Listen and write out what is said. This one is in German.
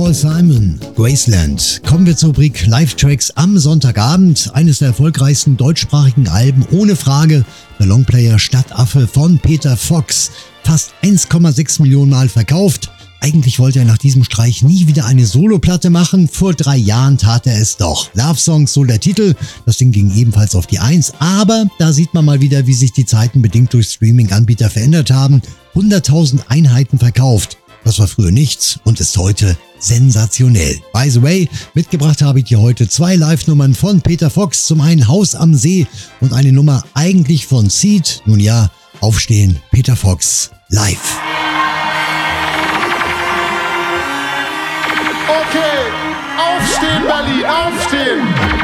Paul Simon, Graceland. Kommen wir zur Rubrik Live-Tracks am Sonntagabend. Eines der erfolgreichsten deutschsprachigen Alben, ohne Frage. Der Longplayer Stadtaffe von Peter Fox. Fast 1,6 Millionen Mal verkauft. Eigentlich wollte er nach diesem Streich nie wieder eine Soloplatte machen. Vor 3 Jahren tat er es doch. Love Songs, so der Titel. Das Ding ging ebenfalls auf die 1. Aber da sieht man mal wieder, wie sich die Zeiten bedingt durch Streaming-Anbieter verändert haben. 100.000 Einheiten verkauft. Das war früher nichts und ist heute sensationell. By the way, mitgebracht habe ich dir heute 2 Live-Nummern von Peter Fox. Zum einen Haus am See und eine Nummer eigentlich von Seed. Nun ja, aufstehen, Peter Fox live. Okay, aufstehen Berlin, aufstehen!